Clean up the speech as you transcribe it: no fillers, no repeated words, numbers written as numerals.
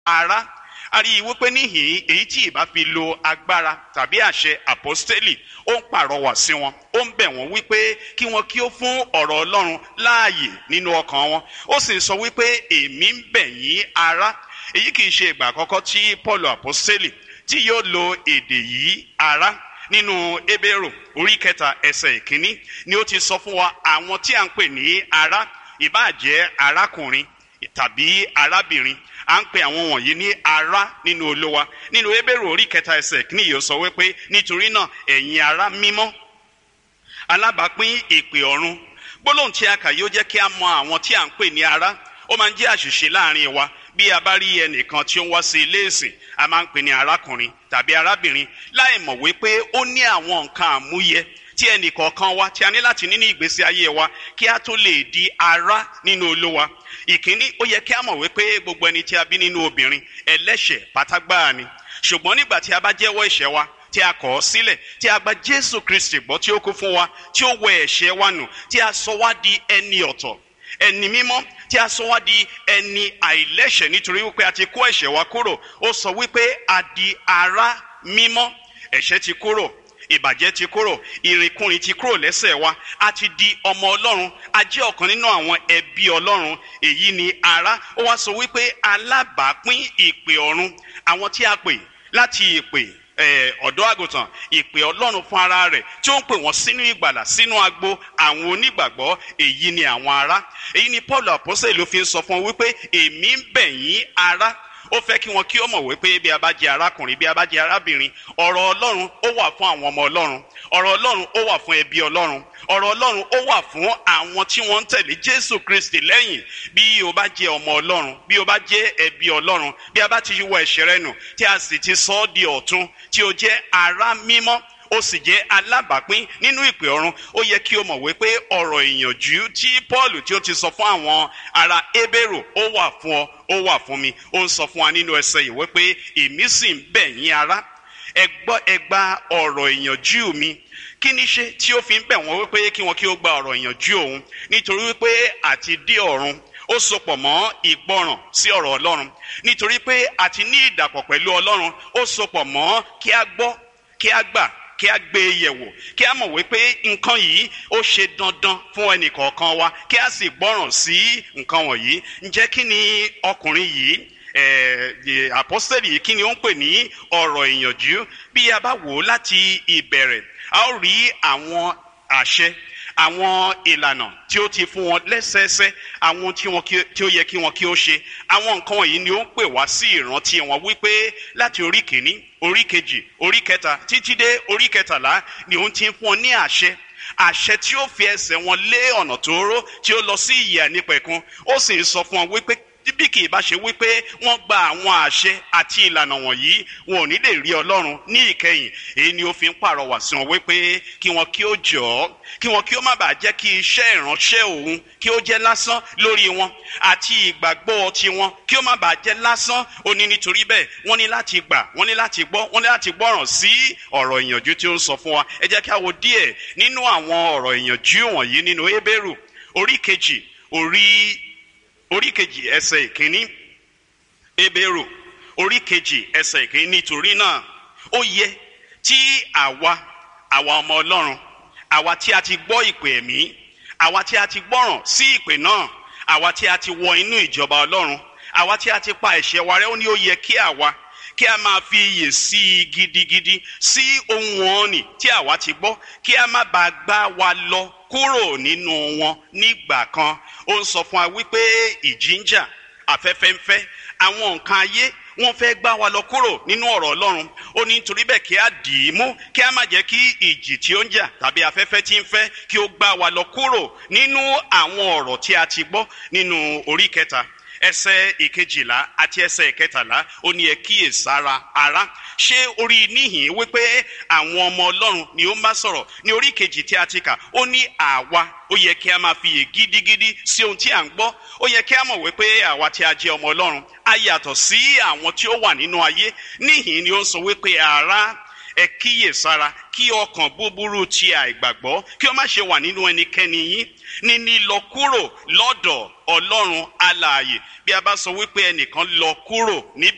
ará. A rí i wípé níhìn èyí tí ìbá fi lo agbára tàbí àṣẹ àpọ́stélì, ó ń pàrọwà sí wọn, ó ń bẹ̀ wọ́n wípé kí wọn kí ó fún ọ̀rọ̀ Ọlọ́run láàyè nínú ọkàn wọn. Ó sì ń sọ wípé èmi ń bẹ̀ yín ará. Èyí kì í ṣe ìgbà àkọ́kọ́ tí Paul àpọ́stélì tí yóò lo èdè yìí ará. Nínú Hébérù orí 3 ẹsẹ̀ 1 ni ó ti sọ fún wa àwọn tí à ń pè ní ará, ìbáà jẹ́ arákùnrin tàbí arábìnrin, à ń pè àwọn wọ̀nyí ní ará nínú Olúwa. Nínú Hébérù orí 3 ẹsẹ̀ 1 yóò sọ wípé nítorí náà ẹ̀yin ará mímọ́, alábàápín ìpè ọ̀run. Gbólóhùn tí a kà yóò jẹ́ kí a mọ àwọn tí à ń pè ní ará. Ó máa ń jẹ́ àṣìṣe láàrin wa. Bí a bá rí ẹnìkan tí ó ń wá sí ilé ìsìn, a máa ń pè ní arákùnrin tàbí arábìnrin, láì mọ̀ wípé ó ní àwọn nǹkan àmúyẹ tí ẹnìkọ̀ọ̀kan wa tí a ní láti ní ní ìgbésí ayé wa kí a tó lè di ará nínú Olúwa. Ìkíní, ó yẹ kí a mọ̀ wípé gbogbo ẹni tí a bí nínú obìnrin ẹlẹ́ṣẹ̀ pátágbáà ni. Ṣùgbọ́n nígbà tí a bá jẹ́wọ́ ẹ̀ṣẹ̀ wa, tí a kọ̀ ọ́ sílẹ̀, tí a gba Jésù Kristi gbọ́ tí ó kú fún wa, tí ó wẹ ẹ̀ṣẹ̀ wa nù, tí a sọ wá di ẹni ọ̀tọ̀, ẹni mímọ́, tí a sọ wá di ẹni àìlẹ́ṣẹ̀ nítorí wípé a ti kó ẹ̀ṣẹ̀ wa kúrò. Ó sọ wípé a di ará mímọ́. Ẹ̀ṣẹ̀ ti kúrò, ìbàjẹ́ ti kúrò, ìrìnkúrìn ti kúrò lẹ́sẹ̀ wa. A ti di ọmọ Ọlọ́run. A jẹ́ ọ̀kan nínú àwọn ẹbí Ọlọ́run. Èyí ni ará. Ó wá sọ wípé alábàápín ìpè ọ̀run. Àwọn tí a pè láti ìpè ọ̀dọ́ àgùntàn, ìpè Ọlọ́run fún ara rẹ̀ tí ó ń pè wọ́n sínú ìgbàlà, sínú agbo àwọn onígbàgbọ́. Èyí ni àwọn ará. Èyí ni Paul àpọ́sítélì ló fi ń sọ fún wọn wípé èmi ń bẹ̀ yín ará. Ó fẹ́ kí wọn kí ó mọ̀ wípé bí a bá jẹ́ arákùnrin, bí a bá jẹ́ arábìnrin, ọ̀rọ̀ Ọlọ́run ó wà fún àwọn ọmọ Ọlọ́run. Ọ̀rọ̀ Ọlọ́run ó wà fún ẹbí Ọlọ́run. Ọ̀rọ̀ Ọlọ́run ó wà fún àwọn tí wọ́n ń tẹ̀lé Jésù Kristi lẹ́yìn. Bí o bá jẹ́ ọmọ Ọlọ́run, bí o bá jẹ́ ẹbí Ọlọ́run, bí a bá ti wọ ẹ̀ṣẹ̀ rẹ nù, tí a sì ti sọ ọ́ di ọ̀tun, tí o jẹ́ ará mímọ́, ó sì jẹ́ alábàápín nínú ìpè ọ̀run, ó yẹ kí o mọ̀ wípé ọ̀rọ̀ ìyànjú tí Paul tí ó ti sọ fún àwọn ará Hébérù ó wà fún ọ, ó wà fún mi. Ó ń sọ fún wa nínú ẹsẹ̀ yìí wípé èmi sì ń bẹ̀ yín ará, ẹ gba ọ̀rọ̀ ìyànjú mi. Kí ni ṣe tí ó fi ń bẹ̀ wọ́n wípé kí wọn kí ó gba ọ̀rọ̀ ìyànjú òun? Nítorí wípé àti dé ọ̀run ó sopọ̀ mọ́ ìgbọràn sí ọ̀rọ̀ Ọlọ́run. Nítorí pé àti ní ìdàpọ̀ pẹ̀lú Ọlọ́run ó sopọ̀ mọ́ kí a gbọ́, kí a gbà, kí a gbé e yẹ̀wò, kí a mọ̀ wípé nǹkan yìí ó ṣe dandan fún ẹnìkọ̀ọ̀kan wa, kí a sì gbọ́ràn sí nǹkan wọ̀nyí. Ǹjẹ́ kí ni ọkùnrin yìí, àpọ́sítélì yìí, kí ni ó ń pè ní ọ̀rọ̀ ìyànjú? Bí a bá wò ó láti ìbẹ̀rẹ̀, a ó rí àwọn àṣẹ, àwọn ìlànà tí ó ti fún wọn lẹ́sẹẹsẹ, àwọn tí ó yẹ kí wọn kí ó ṣe. Àwọn nǹkan wọ̀nyí ni ó ń pè wá sí ìrántí wọn wípé láti orí kìíní, orí kejì, orí kẹta títí dé orí kẹtàlá ni òun ti ń fún wọn ní àṣẹ tí ó fi ẹsẹ̀ wọn lé ọ̀nà tóóró tí ó lọ sí ìyè àìnípẹ̀kun. Ó sì ń sọ fún wọn wípé bí kì í bá ṣe wípé wọ́n gba àwọn àṣẹ àti ìlànà wọ̀nyí, wọn ò ní lè rí Ọlọ́run ní ìkẹyìn. Èyí ni ó fi ń pàrọwà sí wọn wípé kí wọn kí ó jọ̀ọ́, kí wọn kí ó má bàa jẹ́ kí iṣẹ́ ìránṣẹ́ òun kí ó jẹ́ lásán lórí wọn, àti ìgbàgbọ́ tiwọn kí ó má bàa jẹ́ lásán. Ó ní nítorí bẹ́ẹ̀ wọ́n ní láti gbà, wọ́n ní láti gbọ́, wọ́n ní láti gbọ́ràn sí ọ̀rọ̀ ìyànjú tí ó ń sọ fún wa. Ẹ jẹ́ kí a wo díẹ̀ nínú àwọn ọ̀rọ̀ ìyànjú wọ̀nyí nínú Hébérù orí kejì ẹsẹ̀ 1. Hébérù orí kejì ẹsẹ̀ 1. Nítorí náà ó yẹ tí àwa ọmọ Ọlọ́run, àwa tí a ti gbọ́ ìpè ẹ̀mí, àwa tí a ti gbọ́ràn sí ìpè náà, àwa tí a ti wọ inú ìjọba Ọlọ́run, àwa tí a ti pa ẹ̀ṣẹ̀ wa rẹ́, ó ní ó yẹ kí a máa fi iyè sí i gidigidi sí ohun ọ̀nì tí àwa ti gbọ́, kí a má bàa gbá wa lọ kúrò nínú wọn nígbà kan. Ó ń sọ fún wa wípé ìjì ń jà, afẹ́fẹ́ ń fẹ́, àwọn nǹkan ayé wọ́n fẹ́ gbá wa lọ kúrò nínú ọ̀rọ̀ Ọlọ́run. Ó ní nítorí bẹ́ẹ̀ kí a dì í mú, kí a má jẹ́ kí ìjì tí ó ń jà tàbí afẹ́fẹ́ tí ń fẹ́ kí ó gbá wa lọ kúrò nínú àwọn ọ̀rọ̀ tí a ti gbọ́. Nínú orí 3 ẹsẹ̀ 11 àti ẹsẹ̀ 13 ó ní ẹ kíyèsára ará. Ṣé orí níhìn wípé àwọn ọmọ Ọlọ́run ni ó ń bá sọ̀rọ̀? Ní orí kejì tí a ti kà, ó ní àwa, ó yẹ kí a máa fiyè gidigidi sí ohun tí à ń gbọ́. Ó yẹ kí a mọ̀ wípé àwa tí a jẹ́ ọmọ Ọlọ́run a yàtọ̀ sí àwọn tí ó wà nínú ayé. Níhìn ni ó ń sọ wípé ará, ẹ kíyèsára kí ọkàn búburú ti àìgbàgbọ́ kí ó má ṣe wà nínú ẹnikẹ́ni yín, níní lọ kúrò lọ́dọ̀ Ọlọ́run alààyè. Bí a bá sọ wípé ẹnìkan lọ kúrò níbi